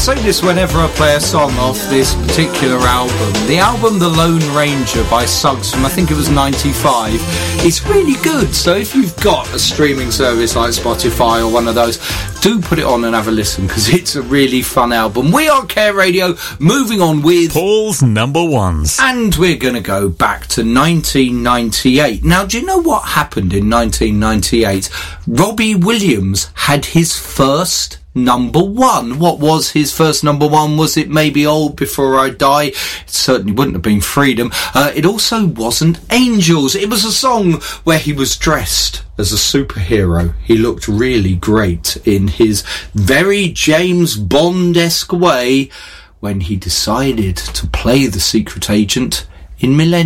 say this whenever I play a song off this particular album. The album The Lone Ranger by Suggs from I think it was 95. It's really good, so if you've got a streaming service like Spotify or one of those, do put it on and have a listen, because it's a really fun album. We are Care Radio, moving on with Paul's number ones. And we're going to go back to 1998. Now, do you know what happened in 1998? Robbie Williams had his first number one. What was his first number one? Was it maybe Old Before I Die? It certainly wouldn't have been Freedom. It also wasn't Angels. It was a song where he was dressed as a superhero. He looked really great in his very James Bond-esque way when he decided to play the secret agent in Millennium.